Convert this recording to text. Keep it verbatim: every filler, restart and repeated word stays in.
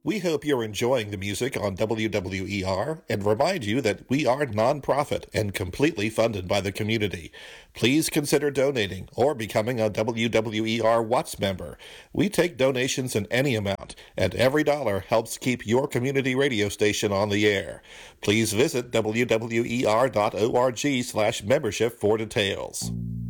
We hope you're enjoying the music on W W E R and remind you that we are nonprofit and completely funded by the community. Please consider donating or becoming a W W E R Watts member. We take donations in any amount, and every dollar helps keep your community radio station on the air. Please visit W W E R dot org slash membership for details.